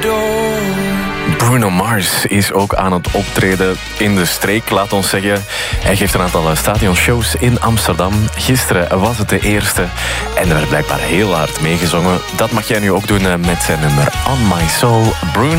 Bruno Mars is ook aan het optreden in de streek, laat ons zeggen. Hij geeft een aantal stadionshows in Amsterdam. Gisteren was het de eerste en er werd blijkbaar heel hard meegezongen. Dat mag jij nu ook doen met zijn nummer On My Soul. Bruno